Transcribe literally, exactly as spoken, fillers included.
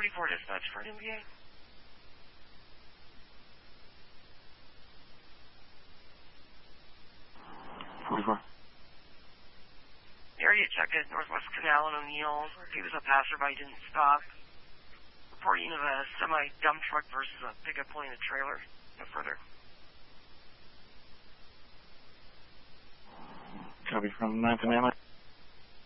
forty-four dispatch for an M B A. forty-four. Area check at Northwest Canal and O'Neill. He was a passerby, didn't stop. Reporting of a semi-dump truck versus a pickup pulling a trailer. No further. Copy from nine ten A M.